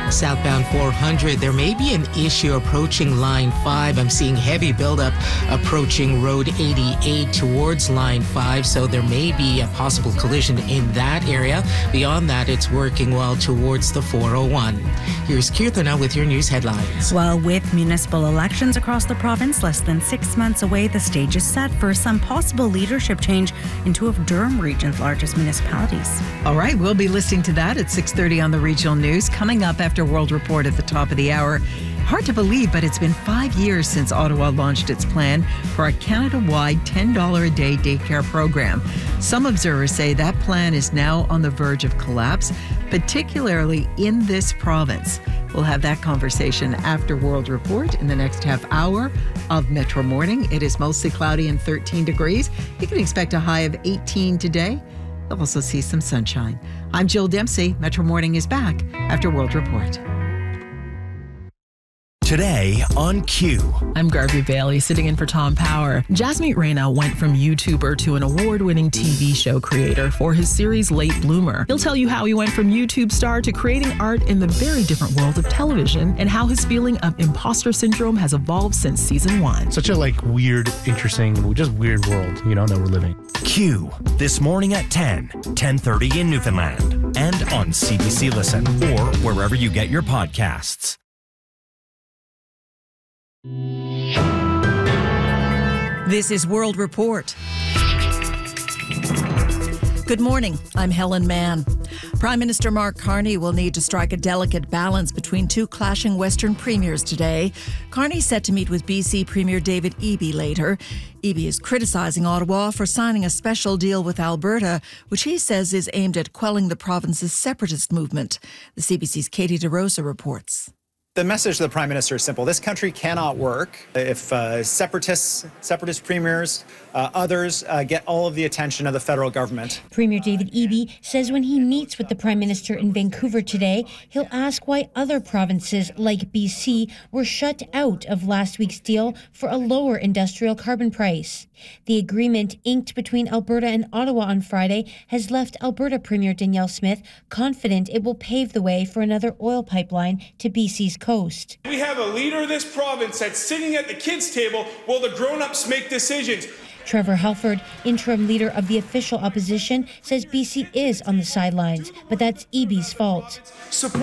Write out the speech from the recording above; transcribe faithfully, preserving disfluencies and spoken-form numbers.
Southbound four hundred, there may be an issue approaching Line five. I'm seeing heavy buildup approaching Road eighty-eight towards Line five, so there may be a possible collision in that area. Beyond that, it's working well towards the four oh one. Here's Kirthana with your news headlines. Well, with municipal elections across the province less than six months away, the stage is set for some possible leadership change in two of Durham Region's largest municipalities. All right, we'll be listening to that at six thirty on the Regional News. Coming up after World Report at the top of the hour. Hard to believe, but it's been five years since Ottawa launched its plan for a Canada-wide ten dollars a day daycare program. Some observers say that plan is now on the verge of collapse, particularly in this province. We'll have that conversation after World Report in the next half hour of Metro Morning. It is mostly cloudy and thirteen degrees. You can expect a high of eighteen today. You'll also see some sunshine. I'm Jill Dempsey. Metro Morning is back after World Report. Today on Q. I'm Garvey Bailey, sitting in for Tom Power. Jasmeet Rana went from YouTuber to an award-winning T V show creator for his series Late Bloomer. He'll tell you how he went from YouTube star to creating art in the very different world of television and how his feeling of imposter syndrome has evolved since season one. Such a like weird, interesting, just weird world, you know, that we're living. Q, this morning at ten, ten thirty in Newfoundland and on C B C Listen or wherever you get your podcasts. This is World Report. Good morning. I'm Helen Mann. Prime Minister Mark Carney will need to strike a delicate balance between two clashing Western premiers today. Carney's set to meet with B C Premier David Eby later. Eby is criticising Ottawa for signing a special deal with Alberta, which he says is aimed at quelling the province's separatist movement. The C B C's Katie DeRosa reports. The message to the Prime Minister is simple. This country cannot work if uh, separatists, separatist premiers, uh, others uh, get all of the attention of the federal government. Premier David Eby says when he meets with the Prime Minister in Vancouver today, he'll ask why other provinces like B C were shut out of last week's deal for a lower industrial carbon price. The agreement inked between Alberta and Ottawa on Friday has left Alberta Premier Danielle Smith confident it will pave the way for another oil pipeline to B C's coast. We have a leader of this province that's sitting at the kids' table while the grown-ups make decisions. Trevor Halford, interim leader of the official opposition, says B C is on the sidelines, but that's Eby's fault. Support